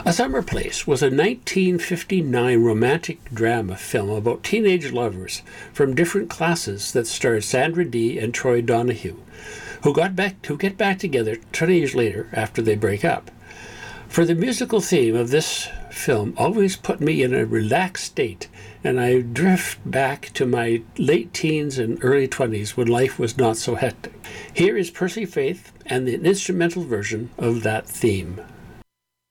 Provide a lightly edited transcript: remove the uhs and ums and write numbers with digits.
A Summer Place was a 1959 romantic drama film about teenage lovers from different classes that starred Sandra Dee and Troy Donahue, who get back together 20 years later after they break up. For the musical theme of this film always put me in a relaxed state, and I drift back to my late teens and early 20s when life was not so hectic. Here is Percy Faith and the instrumental version of that theme.